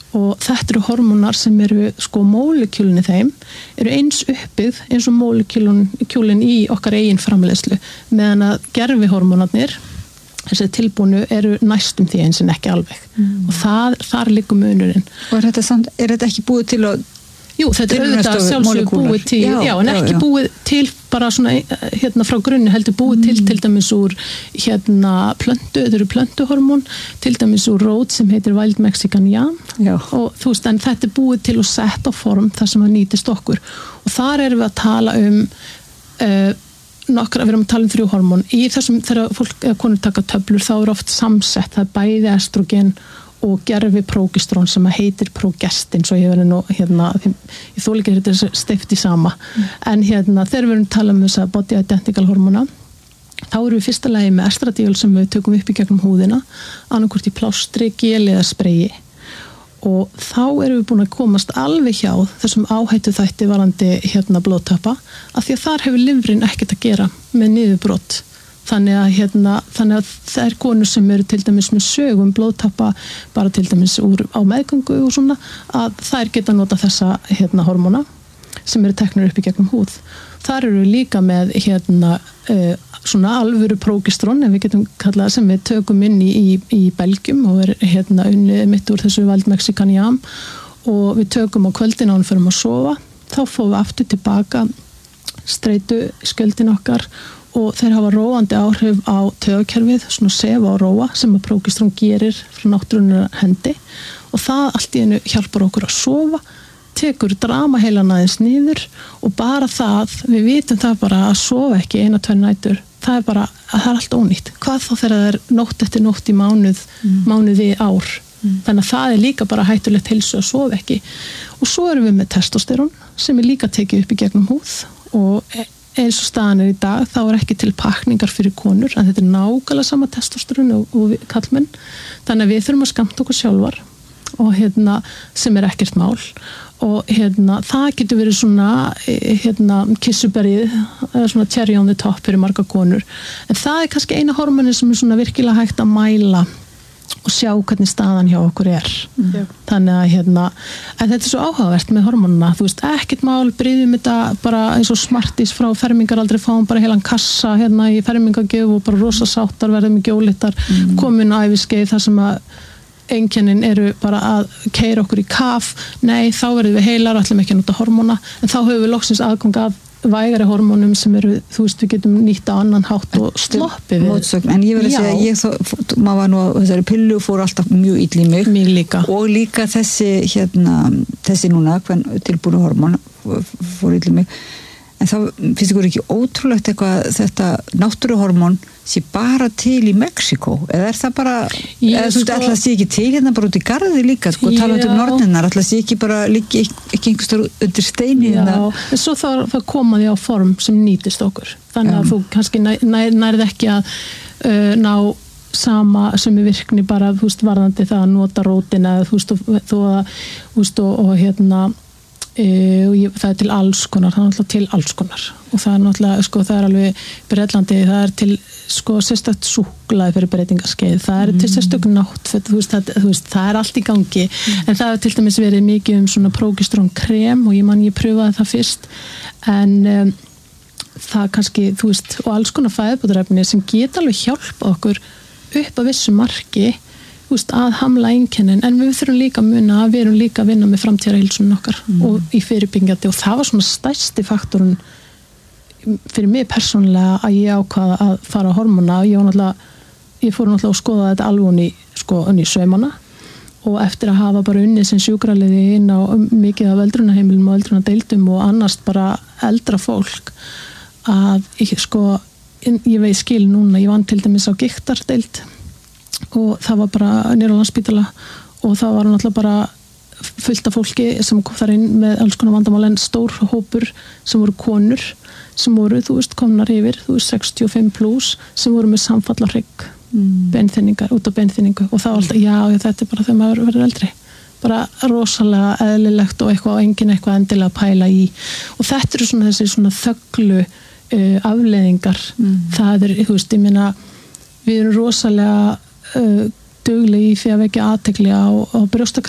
og þetta eru hormónar sem eru sko mólekjúlin í þeim eru eins uppbyggð eins og mólekjúlin í okkar eigin framleiðslu meðan að gervihormónarnir þessi tilbúnu eru næstum því eins en ekki alveg og þar liggur munurinn. Og er þetta ekki búið til að Jú, þetta er auðvitað sjálfsög búið til, en ekki búið til bara svona frá grunni heldur búið til dæmis úr plöntu, þetta eru plöntuhormón, til dæmis úr rót sem heitir Wild Mexican Yam og þú veist, en þetta er búið til og sett á form þar sem það nýtist okkur og þar erum við að tala við erum að tala 3 hormón. Í þessum, þegar konur taka töflur, þá er oft samsett, það er bæði estrogen og gerfi prógestrón sem heitir prógestin, svo ég verið nú ég þóla ekki þetta steypt í sama en þegar við erum að tala þessa body identical hormóna þá erum við fyrsta lagi með estradiol sem við tökum upp í gegnum húðina annarkvort í plástri, geli eða spreyi og þá erum við búin að komast alveg hjá þessum áhættu þætti varandi blóðtappa af því að þar hefur lifrin ekkert að gera með niðurbrot þannig að það er konur sem eru til dæmis með sögum blóðtappa bara til dæmis á meðgöngu og svona að þær geta nota þessa hormóna sem eru teknir upp í gegnum húð. Þar eru við líka með svona alvöru prógestrón ef við getum kallað sem við tökum inn í belgjum og unnið mitt úr þessu Wild Mexican Yam og við tökum á kvöldin áður fyrir að sofa þá fáum við aftur tilbaka streitu skjöldin okkar og þeir hafa róandi áhrif á taugakerfið, svona sefa og róa sem að prógestrón gerir frá náttúrunnar hendi og það allt í einu hjálpar okkur að sofa, tekur dramaheilan aðeins niður og bara það, við vitum það bara að sofa ekki 1-2 nætur, það er bara að það er allt ónýtt. Hvað þá þegar það er nótt eftir nótt í mánuði ár. Þannig að það er líka bara hættulegt heilsu að sofa ekki. Og svo erum við með testosterón sem er líka tekið upp í gegnum húð og eins og staðan er í dag, þá er ekki til pakningar fyrir konur, en þetta er nákvæmlega sama testosterón og kallmenn. Þannig að við þurfum að skammta okkur sjálfar og sem er ekkert mál og það getur verið svona kissuberið eða svona cherry on the top fyrir marga konur. En það er kannski eina hormónið sem er svona virkilega hægt að mæla og sjá hvernig staðan hjá okkur er. Þannig að en þetta er svo áhugavert með hormónuna, þú veist, ekkert mál, bryðum þetta bara eins og Smarties frá fermingaraldri, fáum bara heilan kassa í fermingagjöf og bara rosa sáttar, verðum ekki ólittar, komin æviskeið þar sem að einkennin eru bara að keyra okkur í kaf, nei, þá verðum við heilar, ætlum ekki að nota hormóna, en þá höfum við loksins aðgang að vægari hormónum sem eru, þú veist, við getum nýtt á annan hátt og sloppið við. Mótsögn, en ég verið að segja, maður var nú á þessari pillu og fór alltaf mjög illa í mig. Mig líka. Og líka þessi núna, tilbúinu hormón fór illa í mig. En þá finnst ykkur ekki ótrúlegt eitthvað þetta náttúruhormón sé bara til í Mexíkó eða er það bara, eða þú veist, ætla að sé ekki til bara út í garði líka, talandi norninnar, ætla að sé ekki bara líka ekki einhverstar undir steini en svo það komaði á form sem nýtist okkur, þannig að þú kannski nærð ekki að ná sama sem er virkni bara, þú veist, varðandi það að nota rótina, þú veist, og það er til alls konar, það er náttúrulega til alls konar og það er náttúrulega, það er alveg Bretlandi, það er til sérstakt súkkulaði fyrir breytingaskeið, það er til sérstök náttföt, þú veist, það er allt í gangi, en það hefur til dæmis verið mikið svona prógestrón krem og ég pröfaði það fyrst, en það kannski, þú veist, og alls konar fæðubótarefni sem geta alveg hjálpa okkur upp að vissu marki að hamla einkennin, en við þurfum líka að muna að við erum líka að vinna með framtíðarheilsunum okkar og í fyrirbyggjandi og það var svona stærsti faktorun fyrir mig persónulega að ég ákvaða að fara á hormóna og ég fór náttúrulega að skoða þetta alveg inn í saumana og eftir að hafa bara unnið sem sjúkraliði inn á mikið af öldrunarheimilum og öldrunadeildum og annars bara eldra fólk að ég veit skil núna, ég vann til dæmis á gigtardeild og það var bara niður á Landspítala og það var náttúrulega bara fullt af fólki sem kom þar inn með alls konar vandamál en stór hópur sem voru konur sem voru, þú veist, komnar yfir 65 plus sem voru með samfall á hrygg beinþynningar, út á beinþynningu og það var alltaf, já, þetta er bara þegar maður verður eldri bara rosalega eðlilegt og engin eitthvað endilega að pæla í og þetta eru svona þessi svona þöglu afleiðingar það er, þú veist, ég meina við erum rosalega dugleg í því að vekja athygli á brjóstakrabbameini